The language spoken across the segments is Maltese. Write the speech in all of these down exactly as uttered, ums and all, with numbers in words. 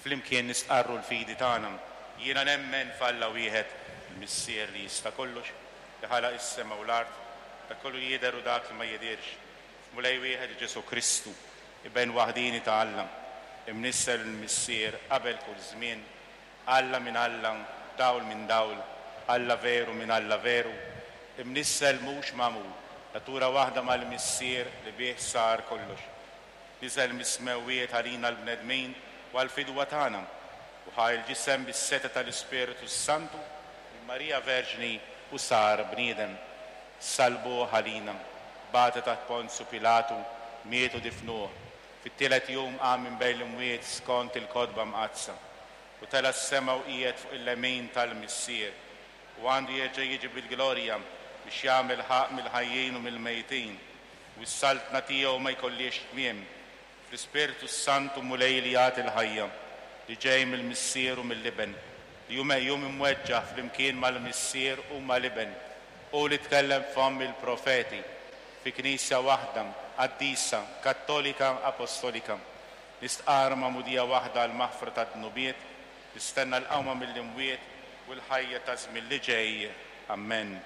flimkien nistqarru l-fidi tagħna. Jiena nemmen f'Alla wieħed il-Missier li jista' kollox, li ħalaq is-sema u l-ard, dak kollu jidher u dak li ma jidirx. Mulej wieħed Ġesu Kristu, iben waħdini ta' Alla, imnissel il-Missier qabel kull żmien, Alla minn Alla, dawl minn dawl, Alla veru minn Alla veru, imnissel mhux magħmul, natura waħda mal-Missier li bih sar kollox. Niżel mismewwiet għalina l-bnedmin u għall-fidwa tagħna u ħaj il-ġisem bis-seta tal-Ispiritu Santu Marija Verġni u sar bniedem. Salbuh għalina, bata taħt Ponzu Pilatu, mietu difnuh. Fit-tielet jum qam minn bejn l-imwiet skont il-kodba mqazza u tela s-sema u qiegħed fuq il-lemin tal-Missier u għandu jerġa' jiġi bil-glorja biex jagħmel ħaq mill-ħajjin u mill-mejtin u s-saltna tiegħu ma jkollix tmiem fl-Ispiritu Santu mulej li jagħti l-ħajja li ġej mill-Missier u mill-liben li jum jum imweġġaħ flimkien mal-Missier u mal-liben u li tkellem f'fomm il-profeti fi Knisja waħda qaddisa kattolika apostolika nistqar ma'mudija waħda għall-maħfra tad-dnubiet nistenna l-qawma mill-imwiet u l-ħajja ta' żmien li ġej. Amen.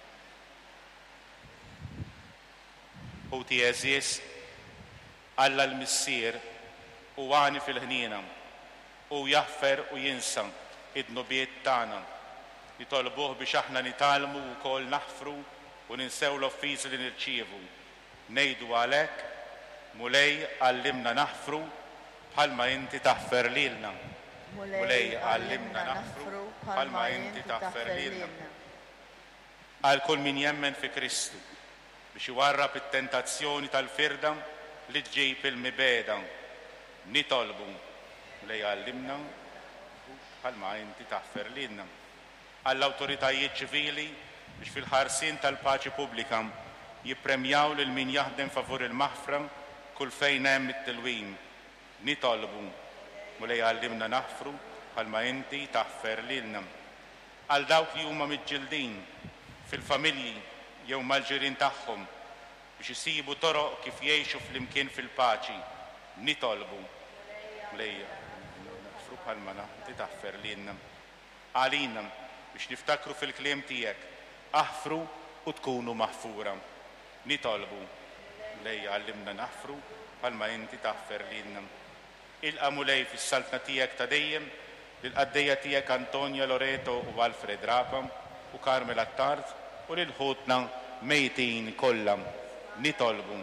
Ħuti eżies Alla l-Missier u għani fil-ħnina u jaħfer u jinsa id-dnubiet tagħna. Nitolbuh biex aħna nitalmu wkoll naħfru u ninsew l-offiż li nirċievu. Ngħidu għalhekk mulej għallimna naħfru bħalma inti taħfer lilna. Mulej għallimna naħfru bħalma inti taħfer lilna. Għal kull min jemmen fi Kristu biex iwarrab it-tentazzjoni tal-firda li ġġib il-mibeda. Nitolbu mulej għallimna bħalma inti taħfer lilna. Għall-awtoritajiet ċivili biex fil-ħarsin tal-paċi pubblika jippremjaw lil min jaħdem favur il-maħfra kull fejn hemm it-tilwim. Nitolbu mulej għallimna naħfru bħalma inti taħfer lilna. Għal dawk li huma miġġildin fil-familji jew mal-ġirien tagħhom biex isibu toroq kif jgħixu flimkien fil-paċi. Nitolbu mulej naħfru bħalma inti taħfer lilna. Għalina biex niftakru fil-kliem tiegħek aħfru u tkunu maħfura. Nitolbu mulej għallimna naħfru bħalma inti taħfer lilna. Ilqa mulej fis-saltna tiegħek ta' dejjem lill-qaddejja tiegħek Antonja Loreto u Alfred Rapa u Carmela Tard u lil ħutna mejtin kollha. Nitolbu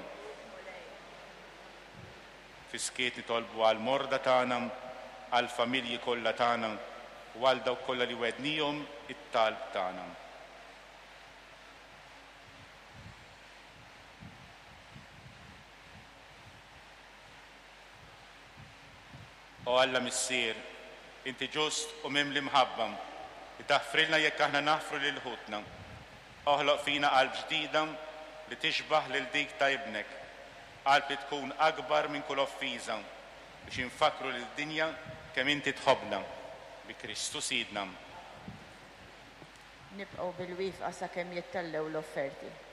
fiskiet nitolbu għal morda tagħna, għal familji kollha tagħna u għal dawk kollha li wednihom it-talb tagħna. O Alla Missier, inti ġust u mimli mħabba, itaħfrilna jekk aħna naħfru lil ħutna. Oħloq fina qalb ġdida li tixbaħ lil dik ta' ibnek, qalb li tkun akbar minn kull offiża biex infakru lid-dinja kemm inti tħobbna bi Kristu Sidna. Nibqgħu bil-wifqa sakemm jittellew l-offerti.